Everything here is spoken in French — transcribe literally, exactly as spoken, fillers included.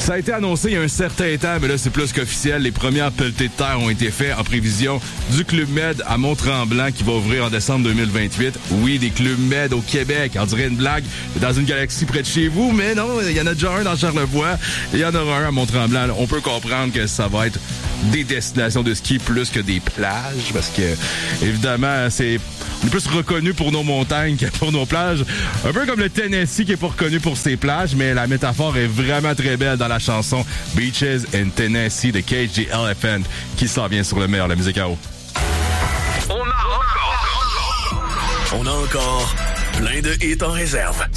Ça a été annoncé il y a un certain temps, mais là, c'est plus qu'officiel. Les premières pelletées de terre ont été faites en prévision du Club Med à Mont-Tremblant qui va ouvrir en décembre deux mille vingt-huit. Oui, des Clubs Med au Québec. On dirait une blague dans une galaxie près de chez vous, mais non, il y en a déjà un dans Charlevoix. Il y en aura un à Mont-Tremblant. On peut comprendre que ça va être des destinations de ski plus que des plages parce que, évidemment, c'est... On est plus reconnu pour nos montagnes que pour nos plages. Un peu comme le Tennessee qui est pas reconnu pour ses plages, mais la métaphore est vraiment très belle dans la chanson Beaches in Tennessee de Cage the Elephant qui s'en vient sur le meilleur de la musique à eau. On a encore... On a encore plein de hits en réserve.